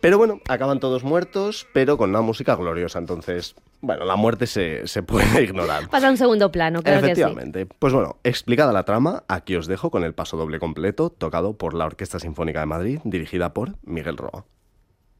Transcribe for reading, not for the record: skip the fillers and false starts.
Pero bueno, acaban todos muertos, pero con una música gloriosa. Entonces, bueno, la muerte se puede ignorar. Pasa a un segundo plano, claro que sí. Efectivamente. Pues bueno, explicada la trama, aquí os dejo con el paso doble completo, tocado por la Orquesta Sinfónica de Madrid, dirigida por Miguel Roa.